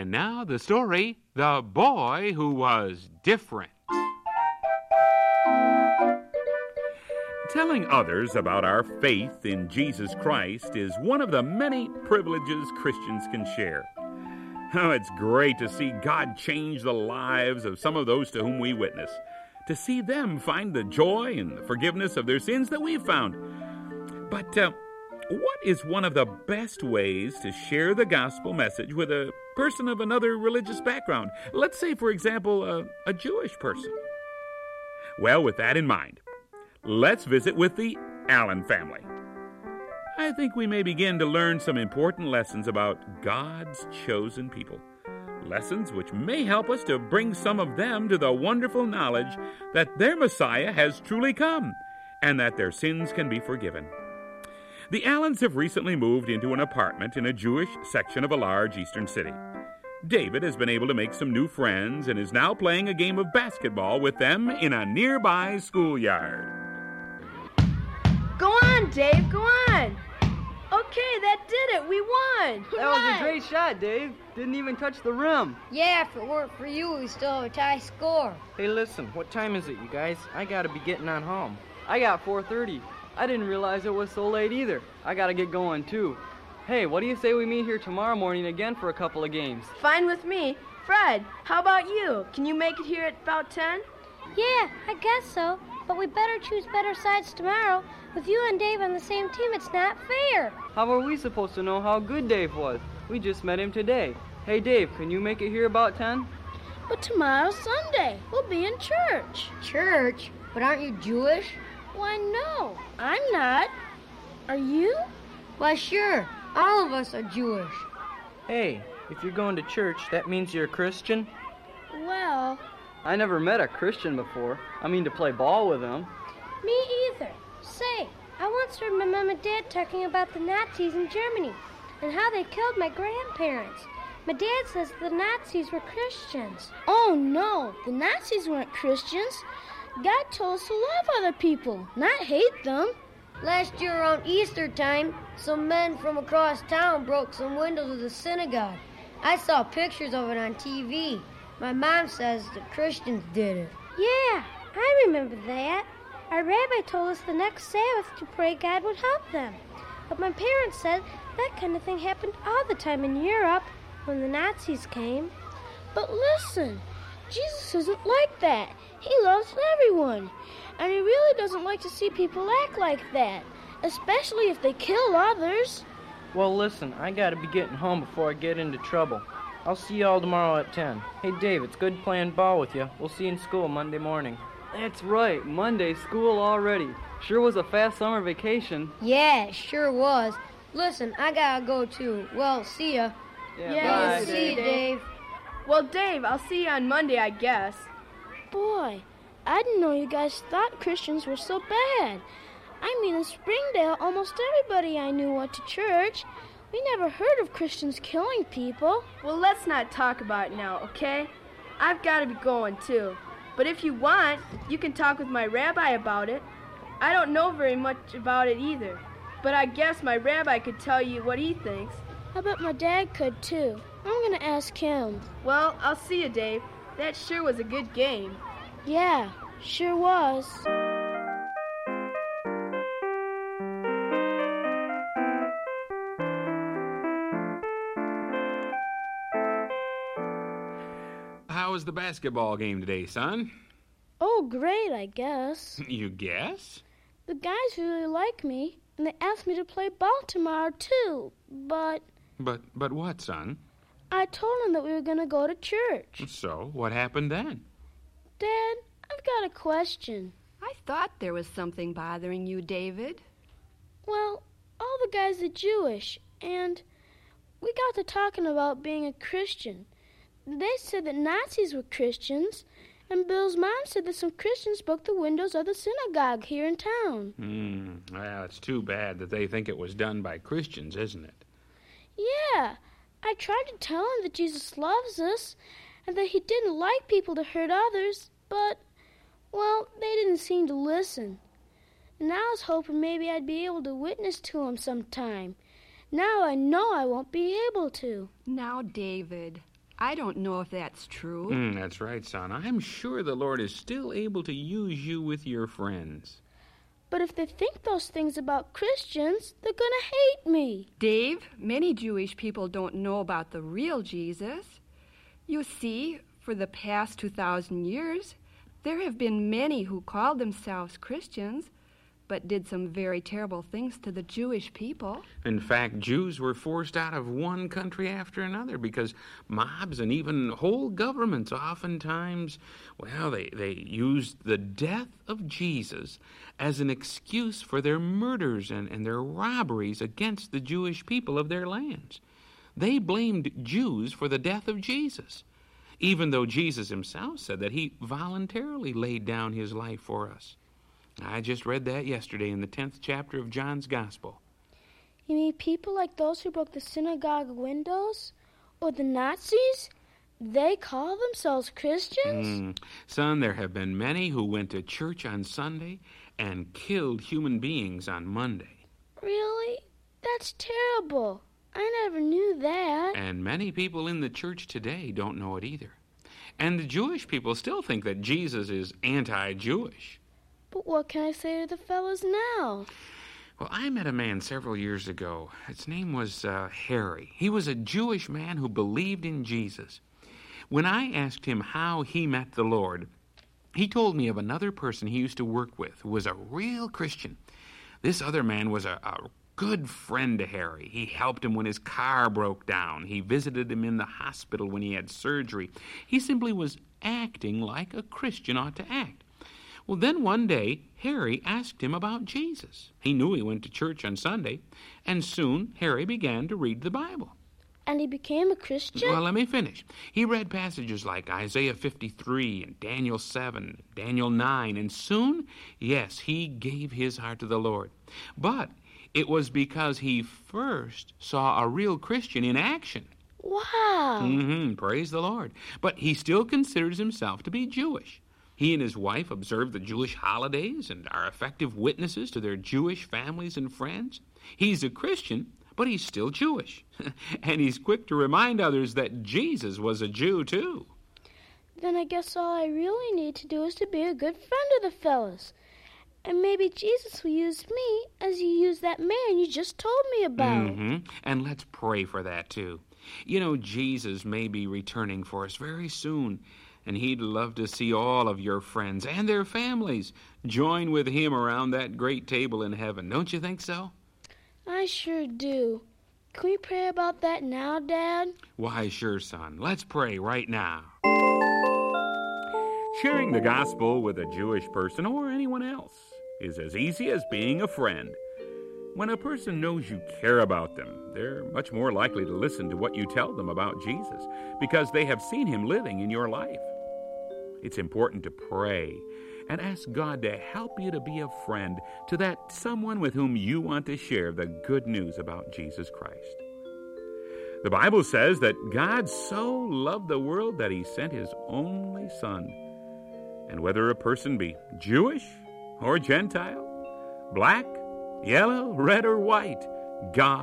And now the story, The Boy Who Was Different. Telling others about our faith in Jesus Christ is one of the many privileges Christians can share. Oh, it's great to see God change the lives of some of those to whom we witness, to see them find the joy and the forgiveness of their sins that we've found. But what is one of the best ways to share the gospel message with a person of another religious background? Let's say, for example, a Jewish person. Well, with that in mind, let's visit with the Allen family. I think we may begin to learn some important lessons about God's chosen people. Lessons which may help us to bring some of them to the wonderful knowledge that their Messiah has truly come and that their sins can be forgiven. The Allens have recently moved into an apartment in a Jewish section of a large eastern city. David has been able to make some new friends and is now playing a game of basketball with them in a nearby schoolyard. Go on, Dave, go on. Okay, that did it. We won. That was a great shot, Dave. Didn't even touch the rim. Yeah, if it weren't for you, we still have a tie score. Hey, listen, what time is it, you guys? I gotta be getting on home. I got 4:30. I didn't realize it was so late either. I gotta get going, too. Hey, what do you say we meet here tomorrow morning again for a couple of games? Fine with me. Fred, how about you? Can you make it here at about 10? Yeah, I guess so. But we better choose better sides tomorrow. With you and Dave on the same team, it's not fair. How are we supposed to know how good Dave was? We just met him today. Hey, Dave, can you make it here about 10? But tomorrow's Sunday. We'll be in church. Church? But aren't you Jewish? Why, no, I'm not. Are you? Why, sure. All of us are Jewish. Hey, if you're going to church, that means you're a Christian? Well, I never met a Christian before. I mean, to play ball with them. me either. Say, I once heard my mom and dad talking about the Nazis in Germany and how they killed my grandparents. My dad says the Nazis were Christians. Oh, no, the Nazis weren't Christians. God told us to love other people, not hate them. Last year around Easter time, some men from across town broke some windows of the synagogue. I saw pictures of it on TV. My mom says the Christians did it. Yeah, I remember that. Our rabbi told us the next Sabbath to pray God would help them. But my parents said that kind of thing happened all the time in Europe when the Nazis came. But listen, Jesus isn't like that. He loves everyone. And he really doesn't like to see people act like that, especially if they kill others. Well, listen, I gotta be getting home before I get into trouble. I'll see y'all tomorrow at 10. Hey, Dave, it's good playing ball with you. We'll see you in school Monday morning. That's right, Monday, school already. Sure was a fast summer vacation. Yeah, it sure was. Listen, I gotta go too. Well, see ya. Yeah, bye, See you, Dave. Well, Dave, I'll see you on Monday, I guess. Boy, I didn't know you guys thought Christians were so bad. I mean, in Springdale, almost everybody I knew went to church. We never heard of Christians killing people. Well, let's not talk about it now, okay? I've got to be going, too. But if you want, you can talk with my rabbi about it. I don't know very much about it either, but I guess my rabbi could tell you what he thinks. I bet my dad could, too. I'm going to ask him. Well, I'll see you, Dave. That sure was a good game. Yeah, sure was. How was the basketball game today, son? Oh, great, I guess. You guess? The guys really like me, and they asked me to play ball tomorrow, too. But But what, son? I told them that we were going to go to church. So, what happened then? Dad, I've got a question. I thought there was something bothering you, David. Well, all the guys are Jewish, and we got to talking about being a Christian. They said that Nazis were Christians, and Bill's mom said that some Christians broke the windows of the synagogue here in town. Well, it's too bad that they think it was done by Christians, isn't it? Yeah, I tried to tell them that Jesus loves us, and that he didn't like people to hurt others, but, well, they didn't seem to listen. And I was hoping maybe I'd be able to witness to him sometime. Now I know I won't be able to. Now, David, I don't know if that's true. That's right, son. I'm sure the Lord is still able to use you with your friends. But if they think those things about Christians, they're going to hate me. Dave, many Jewish people don't know about the real Jesus. You see, for the past 2,000 years, there have been many who called themselves Christians, but did some very terrible things to the Jewish people. In fact, Jews were forced out of one country after another because mobs and even whole governments oftentimes, well, they used the death of Jesus as an excuse for their murders and their robberies against the Jewish people of their lands. They blamed Jews for the death of Jesus, even though Jesus himself said that he voluntarily laid down his life for us. I just read that yesterday in the 10th chapter of John's Gospel. You mean people like those who broke the synagogue windows? Or the Nazis? They call themselves Christians? Son, there have been many who went to church on Sunday and killed human beings on Monday. Really? That's terrible. I never knew that. And many people in the church today don't know it either. And the Jewish people still think that Jesus is anti-Jewish. But what can I say to the fellas now? Well, I met a man several years ago. His name was Harry. He was a Jewish man who believed in Jesus. When I asked him how he met the Lord, he told me of another person he used to work with who was a real Christian. This other man was a good friend to Harry. He helped him when his car broke down. He visited him in the hospital when he had surgery. He simply was acting like a Christian ought to act. Well, then one day, Harry asked him about Jesus. He knew he went to church on Sunday, and soon Harry began to read the Bible. And he became a Christian? Well, let me finish. He read passages like Isaiah 53 and Daniel 7, Daniel 9, and soon, yes, he gave his heart to the Lord. But it was because he first saw a real Christian in action. Wow. Praise the Lord. But he still considers himself to be Jewish. He and his wife observe the Jewish holidays and are effective witnesses to their Jewish families and friends. He's a Christian, but he's still Jewish. And he's quick to remind others that Jesus was a Jew, too. Then I guess all I really need to do is to be a good friend of the fellas. And maybe Jesus will use me as he used that man you just told me about. And let's pray for that, too. You know, Jesus may be returning for us very soon. And he'd love to see all of your friends and their families join with him around that great table in heaven. Don't you think so? I sure do. Can we pray about that now, Dad? Why, sure, son. Let's pray right now. Sharing the gospel with a Jewish person or anyone else is as easy as being a friend. When a person knows you care about them, they're much more likely to listen to what you tell them about Jesus because they have seen him living in your life. It's important to pray and ask God to help you to be a friend to that someone with whom you want to share the good news about Jesus Christ. The Bible says that God so loved the world that he sent his only Son. And whether a person be Jewish or Gentile, black, yellow, red, or white, God